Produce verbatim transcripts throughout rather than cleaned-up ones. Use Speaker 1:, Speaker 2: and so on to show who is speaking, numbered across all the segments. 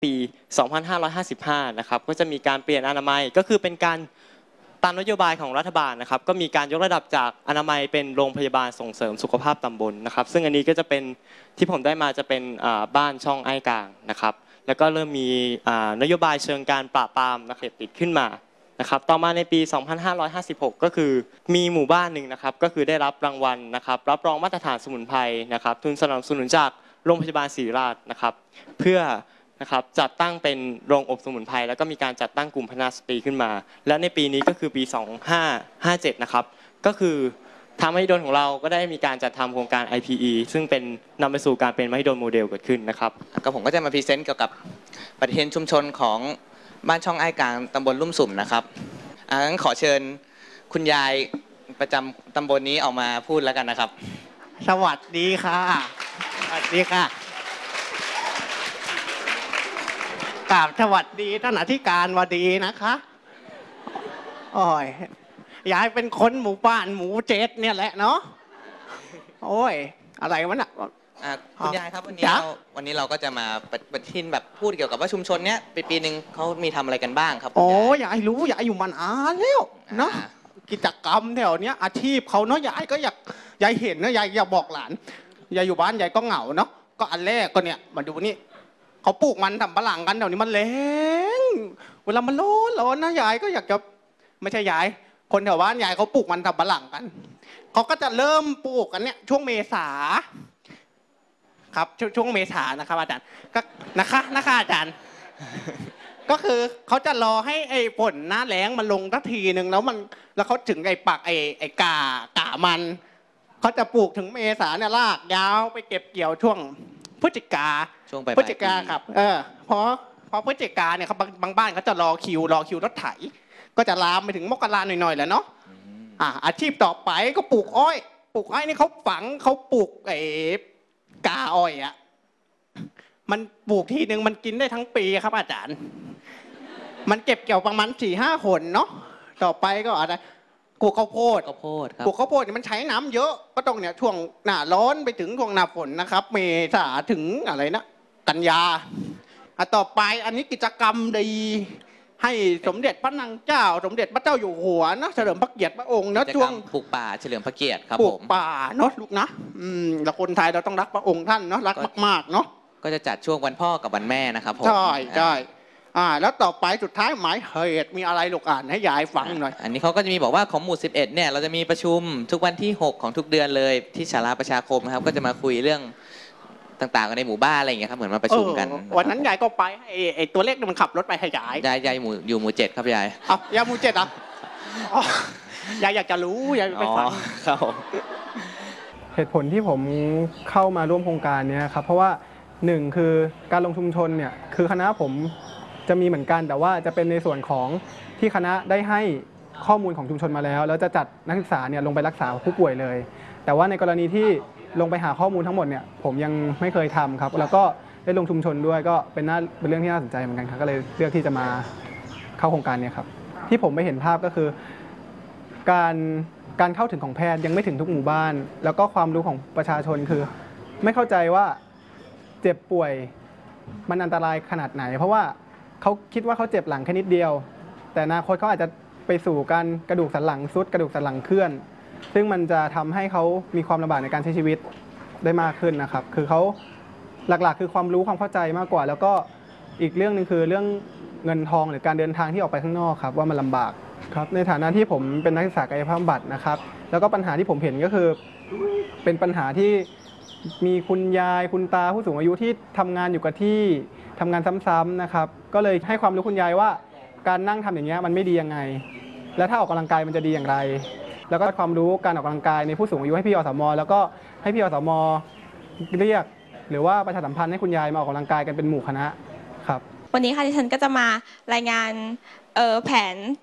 Speaker 1: ปี สองพันห้าร้อยห้าสิบห้า นะครับก็จะมีการเปลี่ยนอนามัยก็คือเป็นการตามนโยบายของรัฐบาลนะครับก็มีการยกระดับจากอนามัยเป็นโรงพยาบาลส่งเสริมสุขภาพตำบลนะครับซึ่งอันนี้ก็จะเป็นที่ผมได้มาจะเป็นบ้านช่องไอ้กลางนะครับแล้วก็เริ่มมีนโยบายเชิงการปราบปรามยาเสพติดขึ้นมานะครับต่อมาในปี สองพันห้าร้อยห้าสิบหก ก็คือมีหมู่บ้านหนึ่งนะครับก็คือได้รับรางวัลนะครับรับรองมาตรฐานสมุนไพรนะครับทุนสนับสนุนจากโรงพยาบาลศรีราชนะครับเพื่อนะครับจัดตั้งเป็นโรงอบสมุนไพรแล้วก็มีการจัดตั้งกลุ่มพัฒนาสตรีขึ้นมาและในปีนี้ก็คือปี สองพันห้าร้อยห้าสิบเจ็ด นะครับก็คือทางมหิดลของเราก็ได้มีการจัดทำโครงการ ไอ พี อี ซึ่งเป็นนำไปสู่การเป็นมหิดลโมเดลเกิดขึ้นนะครับ
Speaker 2: ก็ผมก็จะมาพรีเซนต์เกี่ยวกับปฏิทินชุมชนของบ้านช่องไอ้กลางตำบลลุ่มสุ่มนะครับงั้นขอเชิญคุณยายประจำตำบลนี้ออกมาพูดแล้วกันนะครับ
Speaker 3: สวัสดีค่ะสวัสดีค่ะกราบสวัสดีท่านอธิการวดีนะคะโอ้ยยายเป็นคนหมู่บ้านหมู่เจ็ดเนี่ยแหละเนาะโอ้ยอะไรวะน่ะ
Speaker 2: คุณยายครับวันนี้เราวันนี้เราก็จะมาปฏิทินแบบพูดเกี่ยวกับว่าชุมชนเนี้ยปีปีหนึ่งเขามีทำอะไรกันบ้างครับ
Speaker 3: โอ้ยายรู้ยายอยู่มานานแล้วเนาะกิจกรรมแถวเนี้ยอาชีพเขาเนาะยายก็อยากยายเห็นนะยายอยากบอกหลานยายอยู่บ้านยายก็เหงาเนาะก็อันแรกก็เนี่ยมาดูนี่เขาปลูกมันทำปะหลังกันแถวนี้มันแรงเวลามันร้อนร้อนนะยายก็อยากจะไม่ใช่ยายคนแถวบ้านยายเขาปลูกมันทำปะหลังกันเขาก็จะเริ่มปลูกกันเนี่ยช่วงเมษาครับช่วงเมษานะครับอาจารย์ก็นะคะนะคะอาจารย์ก็คือเขาจะรอให้ไอ้ฝนหน้าแล้งมันลงทักทีหนึ่งแล้วมันแล้วเขาถึงไอ้ปักไอ้ไอ้กากามันเขาจะปลูกถึงเมษาเนี่ยลากยาวไปเก็บเกี่ยวช่วงพฤศจิกา
Speaker 2: ช่วงไป
Speaker 3: พฤศจิกาครับเออพอพอพฤศจิกาเนี่ยเขาบางบ้านเขาจะรอคิวรอคิวรถไถก็จะลามไปถึงมกราหน่อยๆแหละเนาะอ่าอาชีพต่อไปก็ปลูกอ้อยปลูกอ้อยนี่เขาฝังเขาปลูกไอ้กาอ้อยอ่ะมันปลูกทีนึงมันกินได้ทั้งปีครับอาจารย์มันเก็บเกี่ยวประมาณสี่ห้าหนเนาะต่อไปก็อะไรปลูกข้าวโพด
Speaker 2: ข้าวโพดครับ
Speaker 3: ปลูกข้าวโพดเนี่ยมันใช้น้ำเยอะก็ต้องเนี่ยช่วงหน้าร้อนไปถึงช่วงหน้าฝนนะครับเมษาถึงอะไรนะกันยาอ่ะต่อไปอันนี้กิจกรรมดีให้สมเด็จพระนางเจ้าสมเด็จพระเจ้าอยู่หัวนะเฉลิมพระเกียรติพระองค์นะช่วง
Speaker 2: ปลูกป่าเฉลิมพระเกียรติครับ
Speaker 3: ปลูกป่าเนาะลูกนะอืมเราคนไทยเราต้องรักพระองค์ท่านเนาะรักมากๆเนาะ
Speaker 2: ก็จะจัดช่วงวันพ่อกับวันแม่นะครับผม
Speaker 3: ใช่ใช่อ่าแล้วต่อไปสุดท้ายหมายเหตุมีอะไรลูกอ่านให้ยายฟังหน่อย
Speaker 2: อันนี้เขาก็จะมีบอกว่าของหมู่สิบเอ็ดเนี่ยเราจะมีประชุมทุกวันที่หกของทุกเดือนเลยที่ศาลาประชาคมนะครับก็จะมาคุยเรื่องต่างๆในหมู่บ้านอะไรอย่างเงี้ยครับเหมือนมาประชุมกัน
Speaker 3: วันนั้นยายก็ไปไอ้ไอ้ตัวเล็กมันขับรถไปให้ยาย
Speaker 2: ยายยายหมู่อยู่หมู่เจ็ดครับยาย
Speaker 3: อ้าวยายหมู่เจ็ดอ่ะยายอยากจะรู้ยายไปฟัง
Speaker 2: ครับ
Speaker 4: เหตุผลที่ผมเข้ามาร่วมโครงการนี้ครับเพราะว่าหนึ่งคือการลงชุมชนเนี่ยคือคณะผมจะมีเหมือนกันแต่ว่าจะเป็นในส่วนของที่คณะได้ให้ข้อมูลของชุมชนมาแล้วแล้วจะจัดนักศึกษาเนี่ยลงไปรักษาผู้ป่วยเลยแต่ว่าในกรณีที่ลงไปหาข้อมูลทั้งหมดเนี่ยผมยังไม่เคยทำครับแล้วก็ได้ลงชุมชนด้วยก็เป็นน่าเป็นเรื่องที่น่าสนใจเหมือนกันครับก็เลยเลือกที่จะมาเข้าโครงการนี้ครับที่ผมไปเห็นภาพก็คือการการเข้าถึงของแพทย์ยังไม่ถึงทุกหมู่บ้านแล้วก็ความรู้ของประชาชนคือไม่เข้าใจว่าเจ็บป่วยมันอันตรายขนาดไหนเพราะว่าเขาคิดว่าเขาเจ็บหลังแค่นิดเดียวแต่อนาคตเขาอาจจะไปสู่การกระดูกสันหลังทรุดกระดูกสันหลังเคลื่อนซึ่งมันจะทำให้เขามีความลำบากในการใช้ชีวิตได้มากขึ้นนะครับคือเขาหลักๆคือความรู้ความเข้าใจมากกว่าแล้วก็อีกเรื่องนึงคือเรื่องเงินทองหรือการเดินทางที่ออกไปข้างนอกครับว่ามันลำบากครับในฐานะที่ผมเป็นนักศึกษากายภาพบำบัดนะครับแล้วก็ปัญหาที่ผมเห็นก็คือเป็นปัญหาที่มีคุณยายคุณตาผู้สูงอายุที่ทำงานอยู่กับที่ทำงานซ้ำๆนะครับก็เลยให้ความรู้คุณยายว่าการนั่งทำอย่างเงี้ยมันไม่ดียังไงและถ้าออกกำลังกายมันจะดีอย่างไรแล้วก็ความรู้การออกกำลังกายในผู้สูงอายุให้พี่อสม.แล้วก็ให้พี่อสม.เรียกหรือว่าประชาสัมพันธ์ให้คุณยายมาออกกำลังกายกันเป็นหมู่คณะครับ
Speaker 5: วันนี้ค่ะดิฉันก็จะมารายงานแผน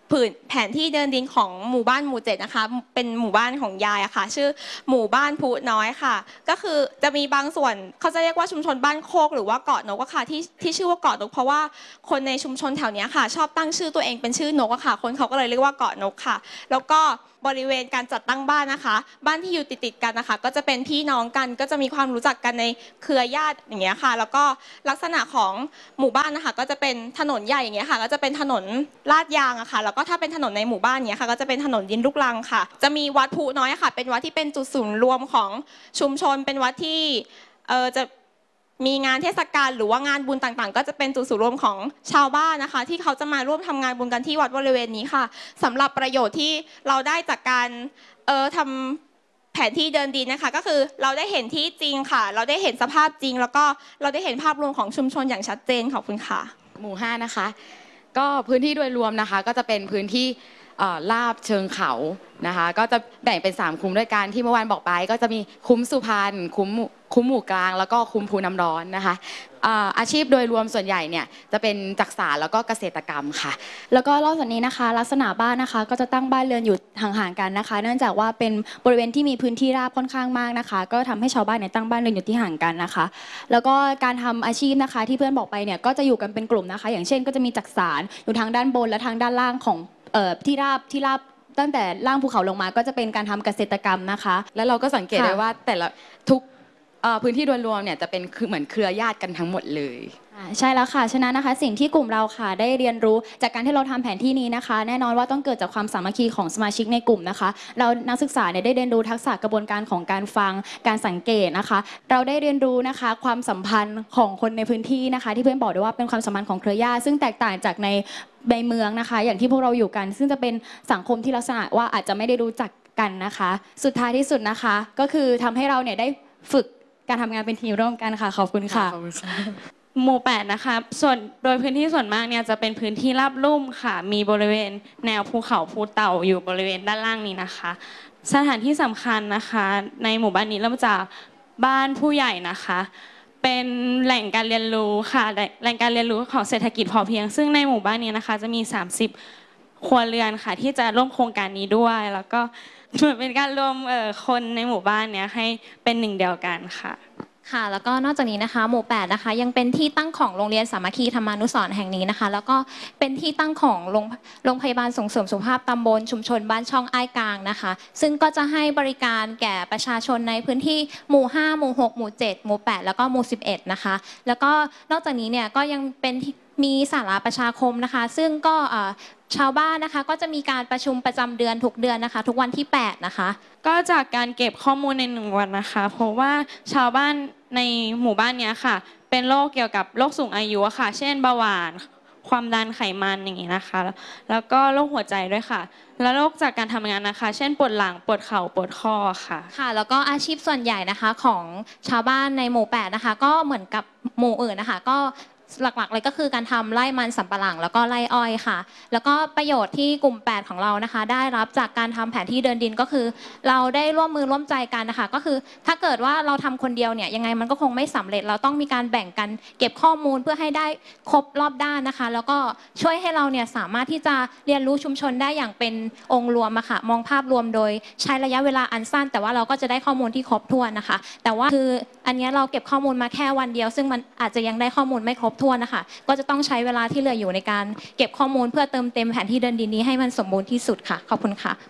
Speaker 5: ผืนแผนที่เดินดินของหมู่บ้านหมู่เจ็ดนะคะเป็นหมู่บ้านของยายอะค่ะชื่อหมู่บ้านพุน้อยค่ะก็คือจะมีบางส่วนเขาจะเรียกว่าชุมชนบ้านโคกหรือว่าเกาะนกอะค่ะที่ที่ชื่อว่าเกาะนกเพราะว่าคนในชุมชนแถวนี้ค่ะชอบตั้งชื่อตัวเองเป็นชื่อนกอะค่ะคนเขาก็เลยเรียกว่าเกาะนกค่ะแล้วก็บริเวณการจัดตั้งบ้านนะคะบ้านที่อยู่ติดๆกันนะคะก็จะเป็นพี่น้องกันก็จะมีความรู้จักกันในเครือญาติอย่างเงี้ยค่ะแล้วก็ลักษณะของหมู่บ้านนะคะก็จะเป็นถนนใหญ่อย่างเงี้ยค่ะก็จะเป็นถนนลาดยางอะค่ะแล้วก็ถ้าเป็นถนนในหมู่บ้านเนี้ยค่ะก็จะเป็นถนนดินลูกรังค่ะจะมีวัดพุน้อยค่ะเป็นวัดที่เป็นจุดศูนย์รวมของชุมชนเป็นวัดที่เออจะมีงานเทศกาลหรือว่างานบุญต่างๆก็จะเป็นจุดศูนย์รวมของชาวบ้านนะคะที่เขาจะมาร่วมทำงานบุญกันที่วัดบริเวณนี้ค่ะสำหรับประโยชน์ที่เราได้จากการเออทำแผนที่เดินดินนะคะก็คือเราได้เห็นที่จริงค่ะเราได้เห็นสภาพจริงแล้วก็เราได้เห็นภาพรวมของชุมชนอย่างชัดเจนขอบคุณค่ะ
Speaker 6: หมู่ห้านะคะก็พื้นที่โดยรวมนะคะก็จะเป็นพื้นที่ลาบเชิงเขานะคะก็จะแบ่งเป็นสามคุ้มด้วยกันที่เมื่อวานบอกไปก็จะมีคุ้มสุพรรณคุ้มคุ้มหมู่กลางแล้วก็คุ้มภูน้ำร้อนนะคะอาชีพโดยรวมส่วนใหญ่เนี่ยจะเป็นจักสานแล้วก็เกษตรกรรมค่ะ
Speaker 7: แล้วก็นอกจากนี้นะคะลักษณะบ้านนะคะก็จะตั้งบ้านเรือนอยู่ห่างๆกันนะคะเนื่องจากว่าเป็นบริเวณที่มีพื้นที่ราบค่อนข้างมากนะคะก็ทำให้ชาวบ้านเนี่ยตั้งบ้านเรือนอยู่ที่ห่างกันนะคะแล้วก็การทำอาชีพนะคะที่เพื่อนบอกไปเนี่ยก็จะอยู่กันเป็นกลุ่มนะคะอย่างเช่นก็จะมีจักสานอยู่ทางด้านบนและทางด้านล่างของเอ่อที่ราบที่ราบตั้งแต่ล่างภูเขาลงมาก็จะเป็นการทำเกษตรกรรมนะคะ
Speaker 6: แล้วเราก็สังเกตได้ว่าแต่ละทุกพื้นที่โดยรวมเนี่ยจะเป็นคือเหมือนเครือญาติกันทั้งหมดเลย
Speaker 7: ใช่แล้วค่ะฉะนั้นนะคะสิ่งที่กลุ่มเราค่ะได้เรียนรู้จากการที่เราทำแผนที่นี้นะคะแน่นอนว่าต้องเกิดจากความสามัคคีของสมาชิกในกลุ่มนะคะเรานักศึกษาเนี่ยได้เรียนรู้ทักษะกระบวนการของการฟังการสังเกตนะคะเราได้เรียนรู้นะคะความสัมพันธ์ของคนในพื้นที่นะคะที่เพื่อนบอกด้วยว่าเป็นความสัมพันธ์ของเครือญาติซึ่งแตกต่างจากในในเมืองนะคะอย่างที่พวกเราอยู่กันซึ่งจะเป็นสังคมที่ลักษณะว่าอาจจะไม่ได้รู้จักกันนะคะสุดท้ายที่สุดนะคะก็คือทำให้เราเนี่ยได้ฝึกการทำงานเป็นทีมร่วมกันค่ะขอบคุณค่ะ
Speaker 8: หมู่แปดนะคะส่วนโดยพื้นที่ส่วนมากเนี่ยจะเป็นพื้นที่ราบลุ่มค่ะมีบริเวณแนวภูเขาภูเต่าอยู่บริเวณด้านล่างนี้นะคะสถานที่สำคัญนะคะในหมู่บ้านนี้เริ่มจากบ้านผู้ใหญ่นะคะเป็นแหล่งการเรียนรู้ค่ะแหล่งการเรียนรู้ของเศรษฐกิจพอเพียงซึ่งในหมู่บ้านนี้นะคะจะมีสามสิบครัวเรือนค่ะที่จะร่วมโครงการนี้ด้วยแล้วก็เหมือนเป็นการรวมคนในหมู่บ้านเนี้ยให้เป็นหนึ่งเดียวกันค่ะ
Speaker 7: ค่ะแล้วก็นอกจากนี้นะคะหมู่แปดนะคะยังเป็นที่ตั้งของโรงเรียนสามัคคีธรรมานุสรณ์แห่งนี้นะคะแล้วก็เป็นที่ตั้งของโรงโรงพยาบาลส่งเสริมสุขภาพตำบลชุมชนบ้านช่องอ้ายกลางนะคะซึ่งก็จะให้บริการแก่ประชาชนในพื้นที่หมู่ห้าหมู่หกหมู่เจ็ดหมู่แปดแล้วก็หมู่สิบเอ็ดนะคะแล้วก็นอกจากนี้เนี่ยก็ยังเป็นมีศาลาประชาคมนะคะซึ่งก็ชาวบ้านนะคะก็จะมีการประชุมประจำเดือนทุกเดือนนะคะทุกวันที่แปดนะคะ
Speaker 8: ก็จากการเก็บข้อมูลในหนึ่งวันนะคะเพราะว่าชาวบ้านในหมู่บ้านนี้ค่ะเป็นโรคเกี่ยวกับโรคสูงอายุค่ะเช่นเบาหวานความดันไขมันอย่างนี้นะคะแล้วก็โรคหัวใจด้วยค่ะและโรคจากการทำงานนะคะเช่นปวดหลังปวดเข่าปวดข้อค่ะ
Speaker 7: ค่ะแล้วก็อาชีพส่วนใหญ่นะคะของชาวบ้านในหมู่แปดนะคะก็เหมือนกับหมู่อื่นนะคะก็หลักๆเลยก็คือการทำไร่มันสำปะหลังแล้วก็ไร่อ้อยค่ะแล้วก็ประโยชน์ที่กลุ่มแปดของเรานะคะได้รับจากการทำแผนที่เดินดินก็คือเราได้ร่วมมือร่วมใจกันนะคะก็คือถ้าเกิดว่าเราทำคนเดียวเนี่ยยังไงมันก็คงไม่สำเร็จเราต้องมีการแบ่งกันเก็บข้อมูลเพื่อให้ได้ครบรอบด้านนะคะแล้วก็ช่วยให้เราเนี่ยสามารถที่จะเรียนรู้ชุมชนได้อย่างเป็นองค์รวมอะค่ะมองภาพรวมโดยใช้ระยะเวลาอันสั้นแต่ว่าเราก็จะได้ข้อมูลที่ครบถ้วนนะคะแต่ว่าคืออันนี้เราเก็บข้อมูลมาแค่วันเดียวซึ่งมันอาจจะยังได้ข้อมูลไม่ครบถ้วนนะคะก็จะต้องใช้เวลาที่เหลืออยู่ในการเก็บข้อมูลเพื่อเติมเต็มแผนที่เดินดินนี้ให้มันสมบูรณ์ที่สุดค่ะขอบคุณค่ะ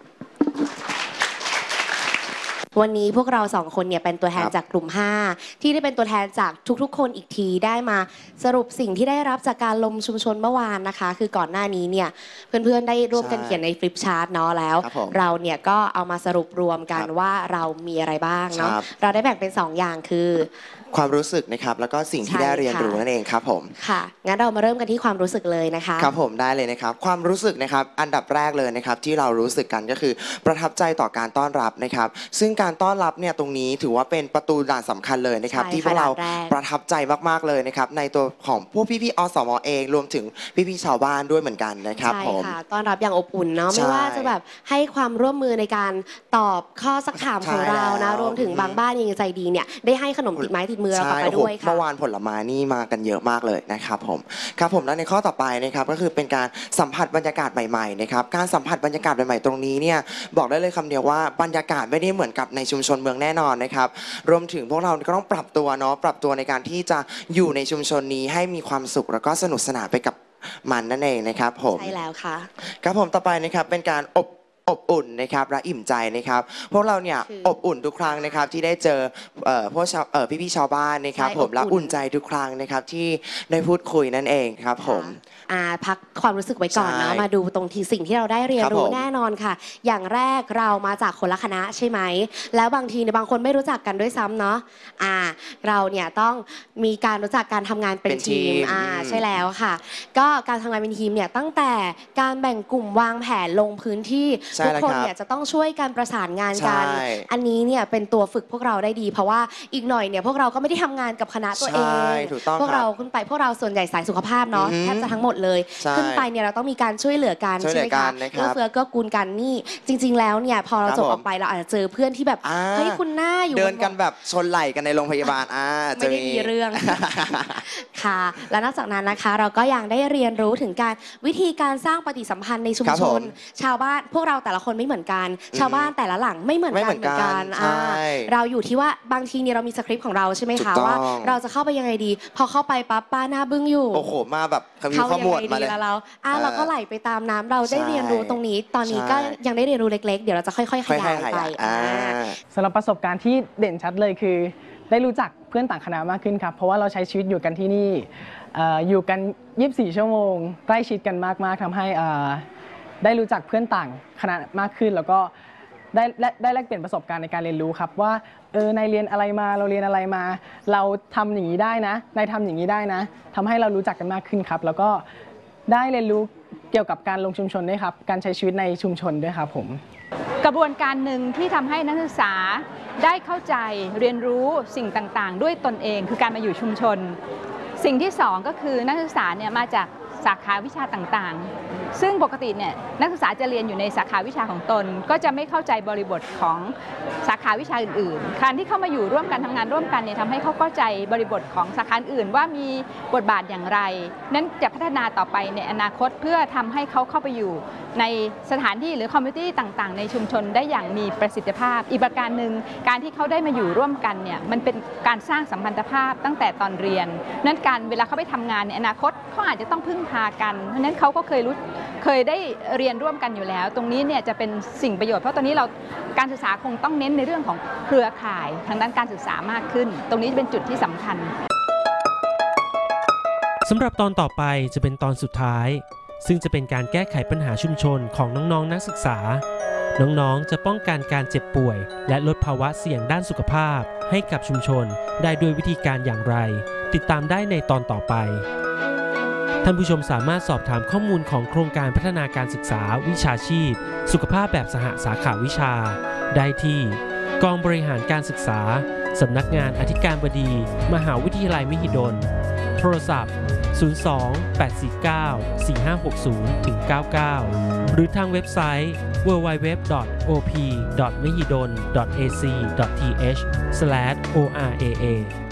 Speaker 9: วันนี้พวกเราสองคนเนี่ยเป็นตัวแทนจากกลุ่มห้าที่ได้เป็นตัวแทนจากทุกๆคนอีกทีได้มาสรุปสิ่งที่ได้รับจากการลงชุมชนเมื่อวานนะคะคือก่อนหน้านี้เนี่ยเพื่อนๆได้ร่วมกันเขียนในฟลิปชาร์ตเนาะแล้วเราเนี่ยก็เอามาสรุปรวมกันว่าเรามีอะไรบ้างเนาะเราได้แบ่งเป็นสองอย่างคือ
Speaker 10: ความรู้สึกนะครับแล้วก็สิ่งที่ได้เรียนรู้นั่นเองครับผม
Speaker 9: ค่ะงั้นเรามาเริ่มกันที่ความรู้สึกเลยนะคะ
Speaker 10: ครับผมได้เลยนะครับความรู้สึกนะครับอันดับแรกเลยนะครับที่เรารู้สึกกันก็คือประทับใจต่อการต้อนรับนะครับซึ่งการต้อนรับเนี่ยตรงนี้ถือว่าเป็นประตูด่านสำคัญเลยนะครับที่พวกเราประทับใจมากๆเลยนะครับในตัวของพวกพี่ๆอสมเองรวมถึงพี่ๆชาวบ้านด้วยเหมือนกันนะครับผม
Speaker 9: ใช่ค่ะต้อนรับอย่างอบอุ่นเนาะไม่ว่าจะแบบให้ความร่วมมือในการตอบข้อสักถามของเรานะรวมถึงบางบ้านยังใจดีเนี่ยได้ให้ขนมติดไม้ติดมือเรากลับ
Speaker 10: ใช่
Speaker 9: มา
Speaker 10: โอ้โห
Speaker 9: ด้วยค่ะ
Speaker 10: เมื่อวานผลไม้นี่มากันเยอะมากเลยนะครับผมครับผมแล้วในข้อต่อไปนะครับก็คือเป็นการสัมผัสบรรยากาศใหม่ๆนะครับการสัมผัสบรรยากาศใหม่ๆตรงนี้เนี่ยบอกได้เลยคำเดียวว่าบรรยากาศไม่ได้เหมือนกับในชุมชนเมืองแน่นอนนะครับรวมถึงพวกเราก็ต้องปรับตัวเนาะปรับตัวในการที่จะอยู่ในชุมชนนี้ให้มีความสุขแล้วก็สนุกสนานไปกับมันนั่นเองนะครับผม
Speaker 9: ใช่แล้วค่ะ
Speaker 10: ครับผมต่อไปนะครับเป็นการอบอบอุ่นนะครับและอิ่มใจนะครับพวกเราเนี่ย
Speaker 9: คือ
Speaker 10: อบอุ่นทุกครั้งนะครับที่ได้เจอเอ่อพวกชาวเอ่อพี่ๆชาวบ้านนะครับ
Speaker 9: ใช่
Speaker 10: ผม
Speaker 9: อบอุ่น
Speaker 10: และอุ่นใจทุกครั้งนะครับที่ได้พูดคุยนั่นเองครับผม
Speaker 9: อ่าพักความรู้สึกไว้ก่อนเนาะ
Speaker 10: ใช่
Speaker 9: มาดูตรงที่สิ่งที่เราได้เรียน
Speaker 10: ครับ
Speaker 9: รู้
Speaker 10: ผม
Speaker 9: แน่นอนค่ะ อย่างแรกเรามาจากคนละคณะใช่ไหมแล้วบางทีเนี่ยบางคนไม่รู้จักกันด้วยซ้ำเนาะอ่าเราเนี่ยต้องมีการรู้จักการทำงานเป็น
Speaker 10: เป็น
Speaker 9: ทีม
Speaker 10: ทีม
Speaker 9: อ่า
Speaker 10: อืม
Speaker 9: ใช่แล้วค่ะ ก็การทำงานเป็นทีมเนี่ยตั้งแต่การแบ่งกลุ่มวางแผนลงพื้นที่
Speaker 10: ใช่
Speaker 9: ทุก
Speaker 10: แล้ว
Speaker 9: คน
Speaker 10: ครับ
Speaker 9: เนี่ยจะต้องช่วยกันประสานงานกัน
Speaker 10: ใช่
Speaker 9: อันนี้เนี่ยเป็นตัวฝึกพวกเราได้ดี เพราะว่าอีกหน่อยเนี่ยพวกเราก็ไม่ได้ทำงานกับคณะตัวเอง
Speaker 10: ใช่ถูกต้อง
Speaker 9: พวก
Speaker 10: ครับ
Speaker 9: เราขึ้นไปพวกเราส่วนใหญ่สายสุขภาพเนาะ
Speaker 10: อือฮึ
Speaker 9: แทบจะทั้งหมดเลย
Speaker 10: ใช่
Speaker 9: ขึ้นไปเนี่ยเราต้องมีการช่วยเหลือกัน
Speaker 10: ช่วยเหลื
Speaker 9: ใช่ไหม
Speaker 10: อกั
Speaker 9: คะ
Speaker 10: นนะครับ
Speaker 9: เอื้อเฟื้อเกื้อกูลกันนี่จริง ๆ แล้วเนี่ยพอเรา
Speaker 10: ครับ
Speaker 9: จบ
Speaker 10: ผม
Speaker 9: ออกไปเราอาจจะเจอเพื่อนที่แบบ
Speaker 10: อ่า
Speaker 9: เฮ้ยคุณหน้าอยู่
Speaker 10: เดิน
Speaker 9: บ
Speaker 10: กันแบบชนไหล่กันในโรงพยาบาลอ่าจะ
Speaker 9: ไม่ได้มีเรื่อง ค่ะ และนอกจากนั้นนะคะ เราก็ยังได้เรียนรู้ถึงการวิธีการสร้างปฏิสัมพันธ์ในชุม
Speaker 10: ครับ
Speaker 9: ช
Speaker 10: ผ
Speaker 9: น
Speaker 10: ม
Speaker 9: ชาวบ้านพวกเราแต่ละคนไม่เหมือนกัน
Speaker 10: อืม
Speaker 9: ชาวบ้านแต่ละหลังไม่เหมือน
Speaker 10: ไม่
Speaker 9: กัน
Speaker 10: เหมือนกัน
Speaker 9: อ่า
Speaker 10: ใช่
Speaker 9: เราอยู่ที่ว่าบางทีเนี่ยเรามีสคริปต์ของเราใช่ไหม
Speaker 10: ถู
Speaker 9: คะ
Speaker 10: กต้อง
Speaker 9: ว่าเราจะเข้าไปยังไงดี พอเข้าไปปั๊บป้าหน้าบึ้งอยู่
Speaker 10: โอ้โหมาแบบคำ
Speaker 9: เข้า
Speaker 10: ข้อ
Speaker 9: ยัง
Speaker 10: มูล
Speaker 9: ไง
Speaker 10: มา
Speaker 9: ดี
Speaker 10: เลย
Speaker 9: แล้วเราอ่ะ
Speaker 10: เออ
Speaker 9: เราก็ไหลไปตามน้ำเราได้
Speaker 10: ใช่
Speaker 9: เรียนรู้ตรงนี้ ตอนนี้
Speaker 10: ใช่
Speaker 9: ก็ยังได้เรียนรู้เล็ก ๆ เดี๋ยวเราจะค่อยๆข
Speaker 10: ค่อย
Speaker 9: ยาย
Speaker 10: ๆข
Speaker 9: ไป
Speaker 10: ยายอ่า
Speaker 4: สำหรับประสบการณ์ที่เด่นชัดเลยคือ ได้รู้จักเพื่อนต่างคณะมากขึ้นครับ เพราะว่าเราใช้ชีวิตอยู่กันที่นี่เอ่ออยู่กัน ยี่สิบสี่ ชั่วโมง ใกล้ชิดกันมากๆทำให้เอ่อได้รู้จักเพื่อนต่างคณะมากขึ้น แล้วก็ได้ได้ได้แลกเปลี่ยนประสบการณ์ในการเรียนรู้ครับว่าเออนายเรียนอะไรมาเราเรียนอะไรมา เราทำอย่างนี้ได้นะนายทำอย่างนี้ได้นะทำให้เรารู้จักกันมากขึ้นครับ แล้วก็ได้เรียนรู้เกี่ยวกับการลงชุมชนด้วยครับการใช้ชีวิตในชุมชนด้วยครับผม
Speaker 11: กระบวนการหนึ่งที่ทำให้นักศึกษาได้เข้าใจเรียนรู้สิ่งต่างๆ ด้วยตนเองคือการมาอยู่ชุมชน สิ่งที่สองก็คือนักศึกษาเนี่ยมาจากสาขาวิชาต่างๆ ซึ่งปกติเนี่ยนักศึกษาจะเรียนอยู่ในสาขาวิชาของตน ก็จะไม่เข้าใจบริบทของสาขาวิชาอื่นๆการที่เข้ามาอยู่ร่วมกันทำงานร่วมกันเนี่ยทำให้เขาเข้าใจบริบทของสาขาอื่นว่ามีบทบาทอย่างไร นั้นจะพัฒนาต่อไปในอนาคตเพื่อทำให้เขาเข้าไปอยู่ในสถานที่หรือคอมมูนิตี้ต่างๆ ในชุมชนได้อย่างมีประสิทธิภาพ อีกประการหนึ่งการที่เขาได้มาอยู่ร่วมกันเนี่ยมันเป็นการสร้างสัมพันธภาพตั้งแต่ตอนเรียนนั้นการเวลาเขาไปทำงานในอนาคตเขาอาจจะต้องพึ่งพากันเพราะฉะนั้นเขาก็เคยรู้เคยได้เรียนร่วมกันอยู่แล้ว ตรงนี้เนี่ยจะเป็นสิ่งประโยชน์เพราะตอนนี้เราการศึกษาคงต้องเน้นในเรื่องของเครือข่ายทางด้านการศึกษามากขึ้น ตรงนี้เป็นจุดที่สำคัญ
Speaker 12: สำหรับตอนต่อไปจะเป็นตอนสุดท้ายซึ่งจะเป็นการแก้ไขปัญหาชุมชนของน้องๆ นักศึกษาน้องๆ จะป้องกันการเจ็บป่วยและลดภาวะเสี่ยงด้านสุขภาพให้กับชุมชนได้ด้วยวิธีการอย่างไรติดตามได้ในตอนต่อไปท่านผู้ชมสามารถสอบถามข้อมูลของโครงการพัฒนาการศึกษาวิชาชีพสุขภาพแบบสหสาขาวิชาได้ที่กองบริหารการศึกษาสำนักงานอธิการบดีมหาวิทยาลัยมหิดลโทรศัพท์ศูนย์ สอง แปด สี่ เก้า สี่ ห้า หก ศูนย์ เก้า เก้า หรือทางเว็บไซต์ ดับเบิลยู ดับเบิลยู ดับเบิลยู ดอท โอ พี ดอท มหิดล ดอท เอ ซี ดอท ที เอช สแลช โอ อาร์ เอ เอ